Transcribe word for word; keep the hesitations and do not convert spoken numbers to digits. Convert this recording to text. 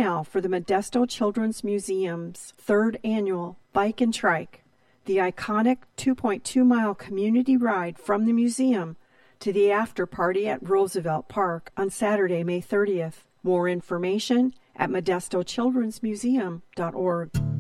now for the Modesto Children's Museum's third annual Bike and Trike, the iconic two point two mile community ride from the museum to the after party at Roosevelt Park on Saturday, May thirtieth. More information at modesto children's museum dot org.